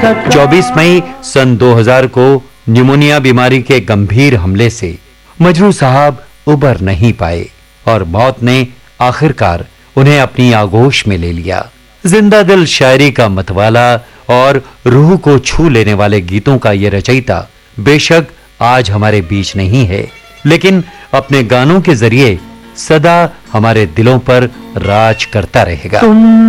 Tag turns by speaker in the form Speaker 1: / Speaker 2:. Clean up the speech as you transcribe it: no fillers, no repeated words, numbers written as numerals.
Speaker 1: 24 मई सन 2000 को न्यूमोनिया बीमारी के गंभीर हमले से मजरू साहब उबर नहीं पाए और मौत ने आखिरकार उन्हें अपनी आगोश में ले लिया। जिंदा दिल शायरी का मतवाला और रूह को छू लेने वाले गीतों का यह रचयिता बेशक आज हमारे बीच नहीं है, लेकिन अपने गानों के जरिए सदा हमारे दिलों पर राज करता रहेगा।